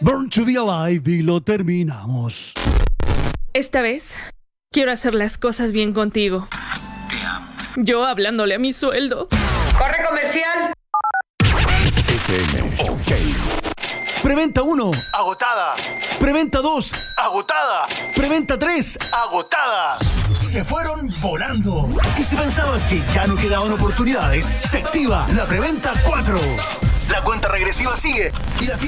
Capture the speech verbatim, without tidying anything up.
Born to be Alive y lo terminamos. Esta vez, quiero hacer las cosas bien contigo. Te amo. Yo hablándole a mi sueldo. ¡Corre comercial! F M. Ok. Preventa uno. Agotada. Preventa dos. Agotada. Preventa tres. Agotada. Se fueron volando. Y si pensabas que ya no quedaban oportunidades, se activa la preventa cuatro. La cuenta regresiva sigue. Y la